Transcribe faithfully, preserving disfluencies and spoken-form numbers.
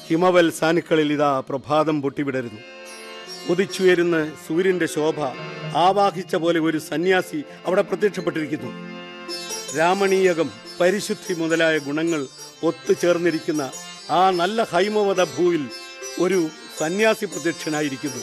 ഹിമവൽ സാനുക്കളിൽ ഇതാ പ്രഭാതം പൊട്ടിവിടരുന്നു. ഉദിച്ചുയരുന്ന സൂര്യന്റെ ശോഭ ആവാഹിച്ച പോലെ ഒരു സന്യാസി അവിടെ പ്രത്യക്ഷപ്പെട്ടിരിക്കുന്നു. രാമണീയകം, പരിശുദ്ധി മുതലായ ഗുണങ്ങൾ ഒത്തുചേർന്നിരിക്കുന്ന ആ നല്ല ഹൈമവത ഭൂവിൽ ഒരു സന്യാസി പ്രത്യക്ഷനായിരിക്കുന്നു.